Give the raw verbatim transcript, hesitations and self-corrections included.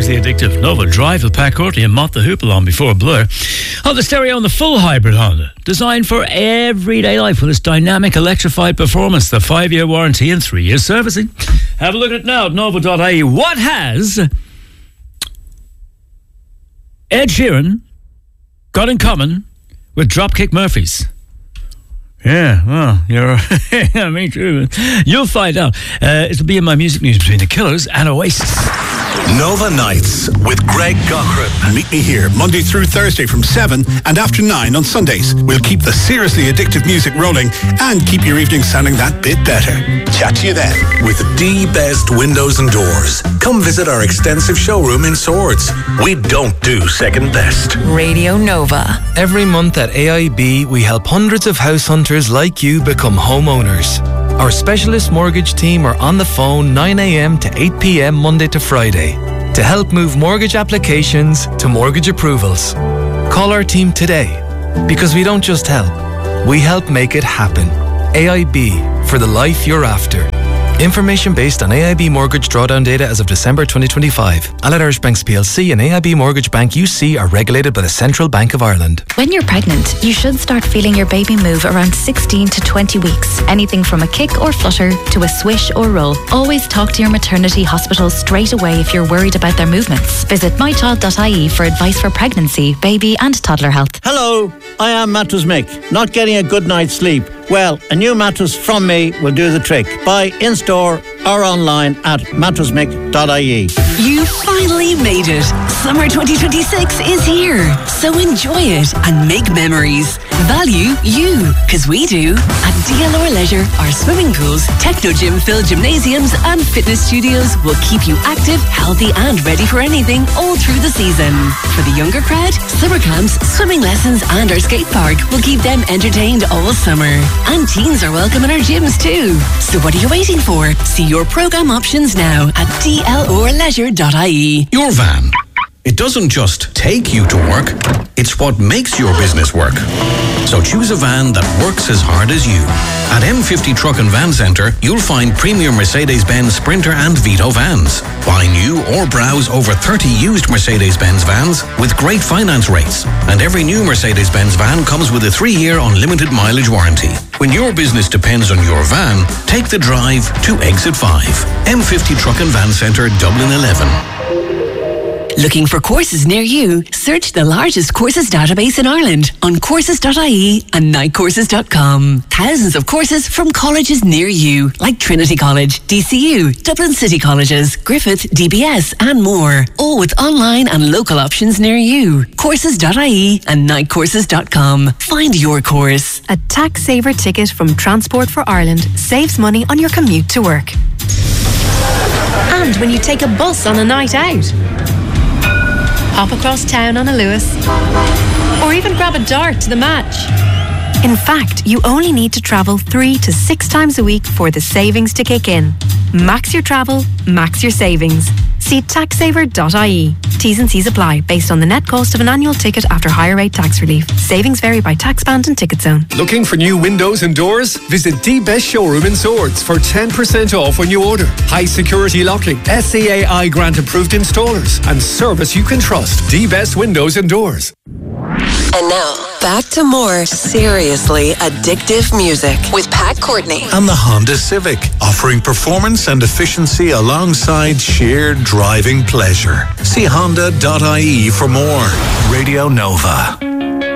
seriously addictive Nova Drive with Pat Courtney and Mott the Hoople on before Blur. Honda Stereo on the full hybrid Honda, designed for everyday life with its dynamic electrified performance, the five-year warranty and three-year servicing. Have a look at it now at nova dot I E. What has Ed Sheeran got in common with Dropkick Murphys? Yeah, well, you're... yeah, me too. You'll find out. Uh, it'll be in my music news between The Killers and Oasis. Nova Nights with Greg Cochran. Meet me here Monday through Thursday from seven and after nine on Sundays. We'll keep the seriously addictive music rolling and keep your evening sounding that bit better. Chat to you then. With the best windows and doors. Come visit our extensive showroom in Swords. We don't do second best. Radio Nova. Every month at A I B, we help hundreds of house hunters like you become homeowners. Our specialist mortgage team are on the phone nine a.m. to eight p.m. Monday to Friday to help move mortgage applications to mortgage approvals. Call our team today, because we don't just help, we help make it happen. A I B, for the life you're after. Information based on A I B mortgage drawdown data as of December twenty twenty-five. Allied Irish Banks P L C and A I B Mortgage Bank U C are regulated by the Central Bank of Ireland. When you're pregnant, you should start feeling your baby move around sixteen to twenty weeks. Anything from a kick or flutter to a swish or roll. Always talk to your maternity hospital straight away if you're worried about their movements. Visit my child dot I E for advice for pregnancy, baby and toddler health. Hello, I am Mattress Mick. Not getting a good night's sleep? Well, a new mattress from me will do the trick. Buy in-store or online at mattress mick dot I E. You finally made it. Summer twenty twenty-six is here. So enjoy it and make memories. Value you, because we do. At D L R Leisure, our swimming pools, techno gym-filled gymnasiums and fitness studios will keep you active, healthy and ready for anything all through the season. For the younger crowd, summer camps, swimming lessons and our skate park will keep them entertained all summer. And teens are welcome in our gyms too. So what are you waiting for? See your programme options now at D L R leisure dot I E. Your van. It doesn't just take you to work, it's what makes your business work. So choose a van that works as hard as you. At M fifty Truck and Van Centre, you'll find premium Mercedes-Benz Sprinter and Vito vans. Buy new or browse over thirty used Mercedes-Benz vans with great finance rates. And every new Mercedes-Benz van comes with a three-year unlimited mileage warranty. When your business depends on your van, take the drive to Exit five. M fifty Truck and Van Centre, Dublin eleven. Looking for courses near you? Search the largest courses database in Ireland on courses dot I E and night courses dot com. Thousands of courses from colleges near you, like Trinity College, D C U, Dublin City Colleges, Griffith, D B S and more. All with online and local options near you. courses dot I E and night courses dot com. Find your course. A tax saver ticket from Transport for Ireland saves money on your commute to work. And when you take a bus on a night out. Hop across town on a Lewis, or even grab a dart to the match. In fact, you only need to travel three to six times a week for the savings to kick in. Max your travel, max your savings. See tax saver dot I E. T's and C's apply based on the net cost of an annual ticket after higher rate tax relief. Savings vary by tax band and ticket zone. Looking for new windows and doors? Visit The Best Showroom in Swords for ten percent off when you order. High security locking, S C A I grant approved installers, and service you can trust. The Best Windows and Doors. And now, back to more seriously addictive music with Pat Courtney. And the Honda Civic, offering performance and efficiency alongside sheer driving pleasure. See honda dot I E for more. Radio Nova.